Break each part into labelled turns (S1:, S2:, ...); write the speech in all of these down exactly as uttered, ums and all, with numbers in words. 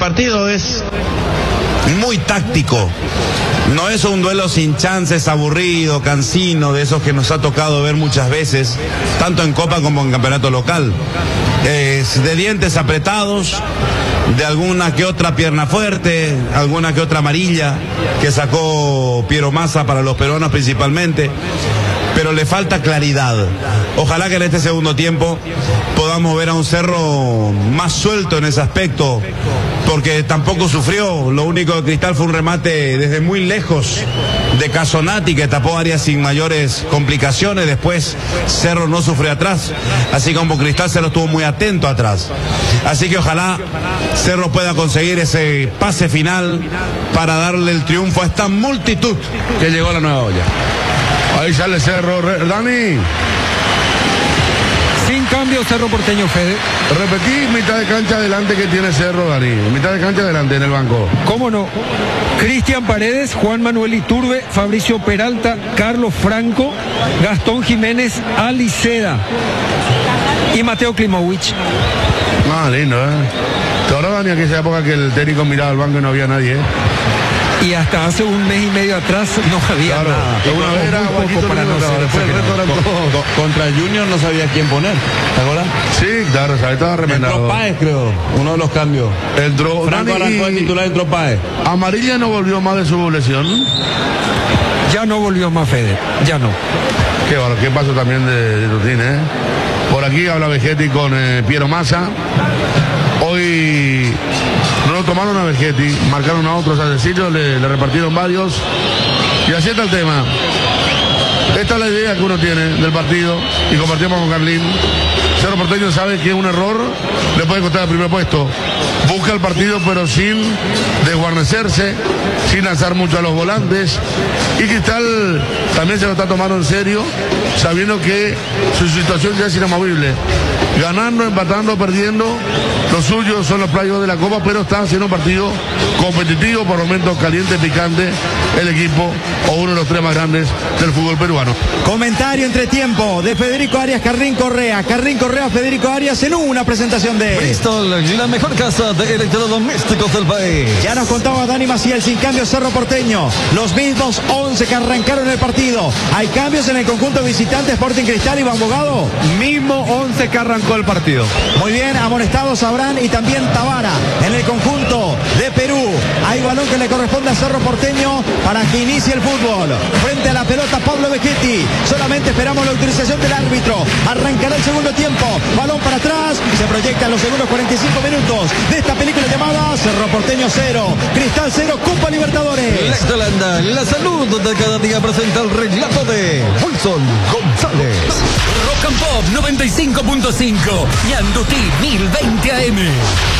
S1: partido es muy táctico. No es un duelo sin chances, aburrido, cansino, de esos que nos ha tocado ver muchas veces, tanto en Copa como en campeonato local. Es de dientes apretados, de alguna que otra pierna fuerte, alguna que otra amarilla que sacó Piero Massa para los peruanos principalmente, pero le falta claridad. Ojalá que en este segundo tiempo podamos ver a un Cerro más suelto en ese aspecto, porque tampoco sufrió. Lo único de Cristal fue un remate desde muy lejos de Casonati, que tapó áreas sin mayores complicaciones. Después Cerro no sufrió atrás, así como Cristal Cerro estuvo muy atento atrás. Así que ojalá Cerro pueda conseguir ese pase final para darle el triunfo a esta multitud que llegó a la Nueva Olla.
S2: Ahí sale Cerro, Dani.
S3: Sin cambio, Cerro Porteño, Fede.
S2: Repetí mitad de cancha adelante que tiene Cerro, Dani. Mitad de cancha adelante en el banco.
S3: ¿Cómo no? Cristian Paredes, Juan Manuel Iturbe, Fabricio Peralta, Carlos Franco, Gastón Jiménez, Aliceda y Mateo Klimovich.
S2: Ah, lindo, ¿eh? ¿Te acuerdas, Dani, aquella época que el técnico miraba al banco y no había nadie, eh?
S3: Y hasta hace un mes y medio atrás no había
S2: claro,
S3: nada.
S2: Una vez era poco para no ser
S1: después el resto eran todos. Contra Junior no sabía quién poner, ¿te acuerdas?
S2: Sí, claro, estaba remendado.
S1: Entró Páez, creo, uno de los cambios.
S2: Entró
S1: Franco arrancó el titular, entró Páez.
S2: Amarilla no volvió más de su lesión.
S3: Ya no volvió más, Fede, ya no.
S2: Qué bueno, qué paso también de, de Rutín, ¿eh? Por aquí habla Vegetti con eh, Piero Massa. Hoy no lo tomaron a Vegetti, marcaron a otros asesinos, le, le repartieron varios. Y así está el tema. Esta es la idea que uno tiene del partido y compartimos con Carlín. Cerro Porteño sabe que un error le puede costar el primer puesto. Busca el partido pero sin desguarnecerse, sin lanzar mucho a los volantes. Y Cristal también se lo está tomando en serio, sabiendo que su situación ya es inamovible. Ganando, empatando, perdiendo, los suyos son los playos de la Copa, pero está haciendo un partido competitivo, por momentos caliente, picante, el equipo o uno de los tres más grandes del fútbol peruano.
S4: Comentario entre tiempo de Federico Arias, Carrín Correa. Carrín Correa, Federico Arias en una presentación de
S5: Bristol, la mejor casa de electrodomésticos del país.
S4: Ya nos contaba Dani Maciel, sin cambio Cerro Porteño. Los mismos once que arrancaron el partido. ¿Hay cambios en el conjunto visitante Sporting Cristal, Iván Bogado?
S6: Mismo once que arrancó el partido.
S4: Muy bien, amonestados Sabrán y también Tabara en el conjunto de Perú. Hay balón que le corresponde a Cerro Porteño para que inicie el fútbol. Frente a la pelota Pablo Vegetti. Solamente esperamos la autorización del árbitro. Arrancará el segundo tiempo. Balón para atrás. Se proyectan los segundos cuarenta y cinco minutos de esta película llamada Cerro Porteño cero, Cristal cero, Copa Libertadores.
S5: La Holanda, la salud de cada día presenta el relato de Wilson González.
S7: Rock and Pop noventa y cinco punto cinco y Anduti mil veinte A M.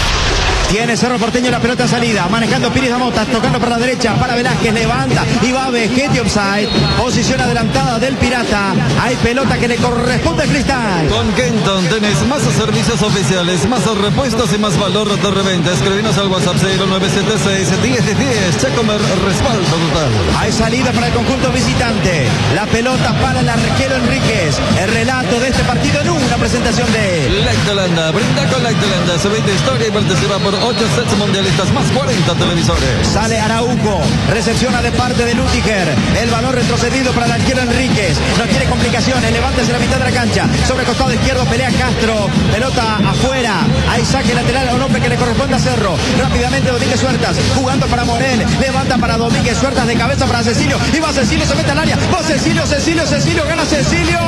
S4: Tiene Cerro Porteño la pelota salida, manejando Pires Damota, tocando para la derecha, para Velázquez, levanta y va Vegetti offside, posición adelantada del Pirata. Hay pelota que le corresponde a Cristal.
S5: Con Kenton tenés más servicios oficiales, más repuestos y más valor de reventa. Escribinos al WhatsApp cero nueve siete seis, diez diez. Checomer, respaldo total.
S4: Hay salida para el conjunto visitante. La pelota para el arquero Enríquez. El relato de este partido en una presentación de
S5: La Holanda. Brinda con La Holanda. Se vende historia y participa por ocho sets mundialistas más cuarenta televisores.
S4: Sale Araujo, recepciona de parte de Lutiger. El balón retrocedido para el arquero Enríquez. No quiere complicaciones, levántese la mitad de la cancha. Sobre el costado izquierdo pelea Castro. Pelota afuera. Hay saque lateral a un hombre que le corresponde a Cerro. Rápidamente Domínguez Suertas, jugando para Morel. Levanta para Domínguez Suertas, de cabeza para Cecilio. Y va Cecilio, se mete al área. Va Cecilio, Cecilio, Cecilio, gana Cecilio.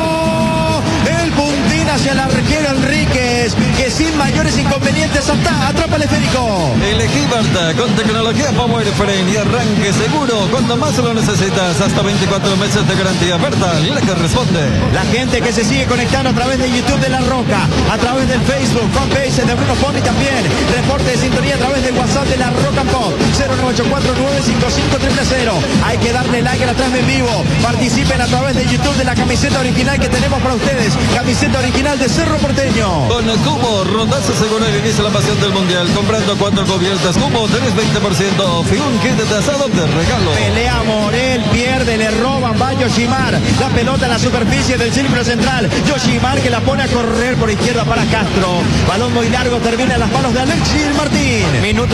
S4: El puntín hacia el arquero Enríquez, que sin mayores inconvenientes hasta atrapa el esférico.
S5: Elegí Berta con tecnología Power Frame y arranque seguro cuando más lo necesitas. Hasta veinticuatro meses de garantía. Berta, la que responde.
S4: La gente que se sigue conectando a través de YouTube de La Roca, a través del Facebook, fanpage de Bruno Pony también. Reporte de sintonía a través del WhatsApp de La Roca Pop, cero nueve ocho cuatro nueve cinco cinco cero cero. Hay que darle like a la transmisión en vivo. Participen a través de YouTube de la camiseta original que tenemos para ustedes. Camiseta original de Cerro Porteño.
S5: Con Cubo, rondazo según el inicio de la pasión del mundial. Comprando cuatro cubiertas Cubo, tenés veinte por ciento off y un kit de asado de regalo.
S4: Pelea Morel, pierde, le roban, va Yoshimar. La pelota en la superficie del círculo central. Yoshimar que la pone a correr por izquierda para Castro. Balón muy largo, termina en las manos de Alexis Martín. Minuto